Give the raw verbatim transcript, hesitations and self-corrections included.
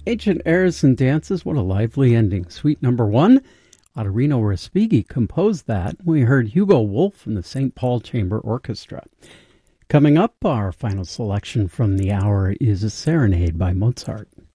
Ancient Airs and Dances, what a lively ending. Suite number one, Ottorino Respighi composed that. We heard Hugo Wolf from the Saint Paul Chamber Orchestra. Coming up, our final selection from the hour is a Serenade by Mozart.